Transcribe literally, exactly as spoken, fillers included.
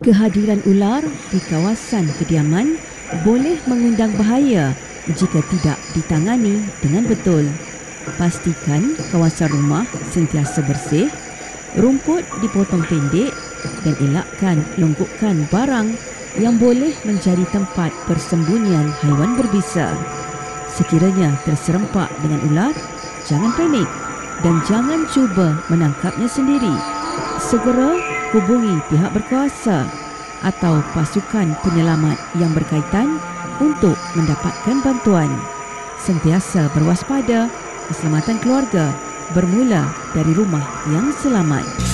Kehadiran ular di kawasan kediaman boleh mengundang bahaya jika tidak ditangani dengan betul. Pastikan kawasan rumah sentiasa bersih, rumput dipotong pendek dan elakkan longkokkan barang yang boleh menjadi tempat persembunyian haiwan berbisa. Sekiranya terserempak dengan ular, jangan panik dan jangan cuba menangkapnya sendiri. Segera hubungi pihak berkuasa atau pasukan penyelamat yang berkaitan untuk mendapatkan bantuan. Sentiasa berwaspada, keselamatan keluarga bermula dari rumah yang selamat.